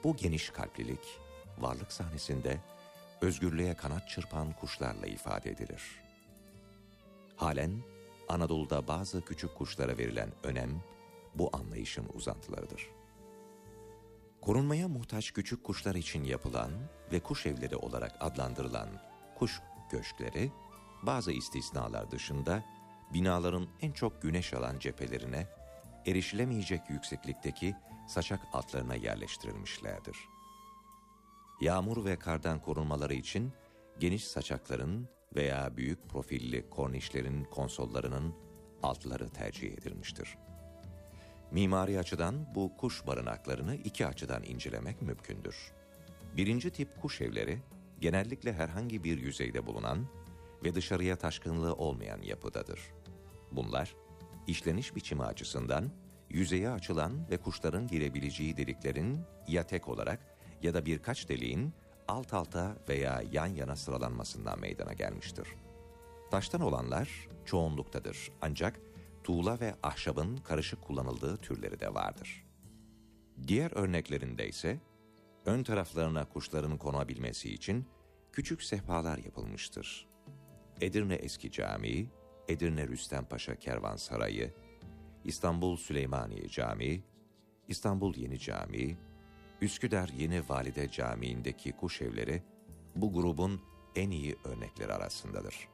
Bu geniş kalplilik, varlık sahnesinde özgürlüğe kanat çırpan kuşlarla ifade edilir. Halen Anadolu'da bazı küçük kuşlara verilen önem, bu anlayışın uzantılarıdır. Korunmaya muhtaç küçük kuşlar için yapılan ve kuş evleri olarak adlandırılan kuş köşkleri, bazı istisnalar dışında binaların en çok güneş alan cephelerine, erişilemeyecek yükseklikteki saçak altlarına yerleştirilmişlerdir. Yağmur ve kardan korunmaları için geniş saçakların veya büyük profilli kornişlerin konsollarının altları tercih edilmiştir. Mimari açıdan bu kuş barınaklarını iki açıdan incelemek mümkündür. Birinci tip kuş evleri, genellikle herhangi bir yüzeyde bulunan ve dışarıya taşkınlığı olmayan yapıdadır. Bunlar, işleniş biçimi açısından yüzeye açılan ve kuşların girebileceği deliklerin ya tek olarak ya da birkaç deliğin alt alta veya yan yana sıralanmasından meydana gelmiştir. Taştan olanlar çoğunluktadır, ancak tuğla ve ahşabın karışık kullanıldığı türleri de vardır. Diğer örneklerinde ise ön taraflarına kuşların konabilmesi için küçük sehpalar yapılmıştır. Edirne Eski Camii, Edirne Rüstempaşa Kervansarayı, İstanbul Süleymaniye Camii, İstanbul Yeni Camii, Üsküdar Yeni Valide Camii'ndeki kuş evleri bu grubun en iyi örnekleri arasındadır.